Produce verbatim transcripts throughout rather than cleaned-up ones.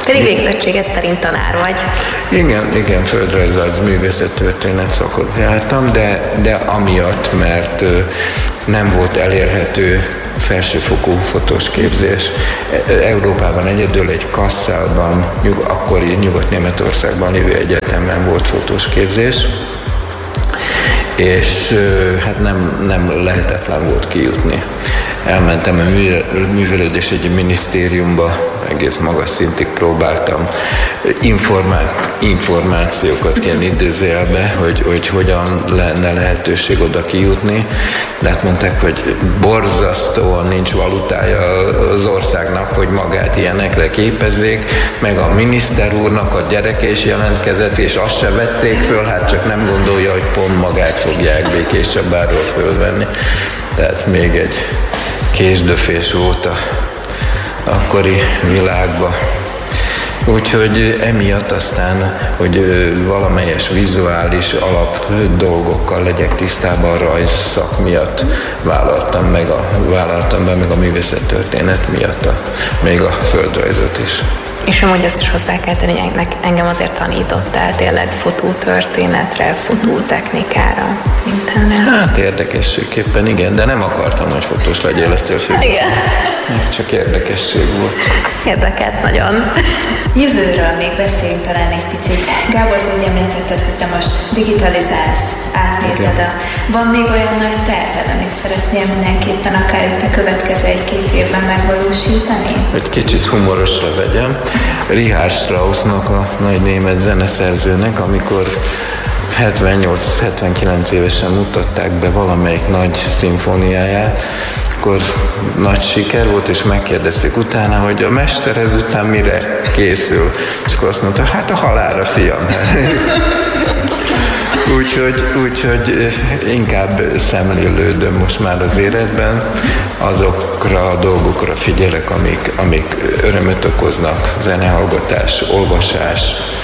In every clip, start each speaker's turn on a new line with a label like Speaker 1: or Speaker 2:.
Speaker 1: Pedig végzettséget szerint tanár vagy.
Speaker 2: Igen, igen, földrajzolás, művészettörténet szakot jártam, de, de amiatt, mert nem volt elérhető felsőfokú fotós képzés. Európában egyedül egy Kasszelban, nyug, akkori Nyugat-Németországban lévő egyetemen volt fotós képzés, és hát nem, nem lehetetlen volt kijutni. Elmentem a művelődésügyi minisztériumba, egész magas szintig próbáltam informá- információkat kérni idézőjelbe, hogy, hogy hogyan lenne lehetőség oda kijutni. De hát mondták, hogy borzasztóan nincs valutája az országnak, hogy magát ilyenekre képezzék, meg a miniszter úrnak a gyereke is jelentkezett, és azt se vették föl, hát csak nem gondolja, hogy pont magát fogják Békés Csabáról fölvenni. Tehát még egy késdöfés volt a akkori világban. Úgyhogy emiatt aztán, hogy valamelyes vizuális alap dolgokkal legyek tisztában, a rajzszak miatt vállaltam, meg a, vállaltam be, meg a művészettörténet miatt a, még a földrajzot is.
Speaker 1: És amúgy azt is hozzá kell tenni, hogy engem azért tanítottál tényleg fotótörténetre, fotótechnikára, mindenre.
Speaker 2: Hát érdekességképpen igen, de nem akartam, hogy fotós legyél, ettől függ.
Speaker 1: Igen.
Speaker 2: Ez csak érdekesség volt.
Speaker 1: Érdekelt nagyon.
Speaker 3: Jövőről még beszéljünk talán egy picit. Gábor, úgy említetted, hogy te most digitalizálsz, átnézed a... Van még olyan nagy terved, amit szeretnél mindenképpen akár itt a következő egy-két évben megvalósítani?
Speaker 2: Egy kicsit humorosra vegyem. Richard Straussnak, a nagy német zeneszerzőnek, amikor hetvennyolc-hetvenkilenc évesen mutatták be valamelyik nagy szimfóniáját, akkor nagy siker volt, és megkérdezték utána, hogy a mester ezután mire készül. És akkor azt mondta, hát a halálra, fiam. Úgyhogy, úgyhogy inkább szemlélődöm most már az életben, azokra a dolgokra figyelek, amik, amik örömöt okoznak, zenehallgatás, olvasás,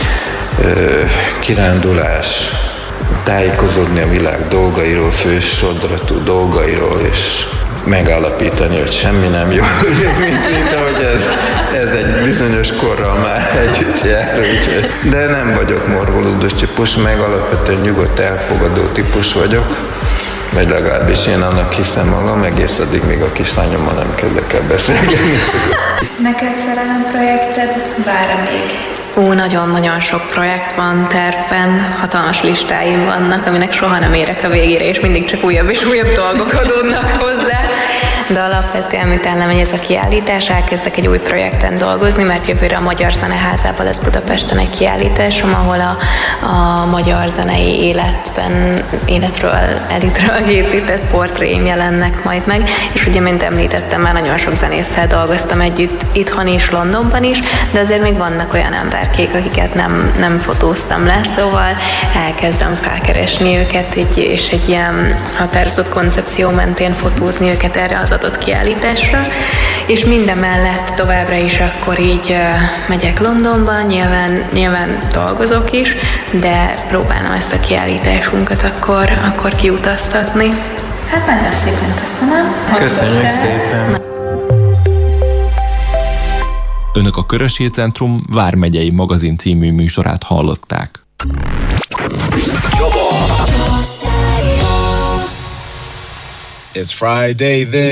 Speaker 2: kirándulás, tájékozódni a világ dolgairól, fősodratú dolgairól, és megállapítani, hogy semmi nem jó, mint, mint ahogy ez, ez egy bizonyos korral már együtt jár. Úgyhogy. De nem vagyok morgolódós típus, meg alapvetően nyugodt, elfogadó típus vagyok, vagy legalábbis én annak hiszem magam, egész addig még a kislányommal nem kezdek el beszélgetni.
Speaker 3: Neked szerelem projekted vár még?
Speaker 1: Ó, nagyon-nagyon sok projekt van tervben, hatalmas listáim vannak, aminek soha nem érek a végére, és mindig csak újabb és újabb dolgok adódnak hozzá. De alapvetően, mint ellemegy ez a kiállítás, elkezdek egy új projekten dolgozni, mert jövőre a Magyar Zeneházában lesz Budapesten egy kiállításom, ahol a, a magyar zenei életben, életről, elitről készített portréim jelennek majd meg, és ugye, mint említettem, már nagyon sok zenésszel dolgoztam együtt itthon is, Londonban is, de azért még vannak olyan emberkék, akiket nem, nem fotóztam le, szóval elkezdem felkeresni őket, egy, és egy ilyen határozott koncepció mentén fotózni őket erre az adott kiállításra, és mindemellett továbbra is akkor így uh, megyek Londonba, nyilván, nyilván dolgozok is, de próbálom ezt a kiállításunkat akkor, akkor kiutaztatni.
Speaker 3: Hát nagyon szépen köszönöm.
Speaker 2: Köszönjük szépen.
Speaker 4: Önök a Körös Hír Centrum Vármegyei magazin című műsorát hallották.
Speaker 5: It's Friday then.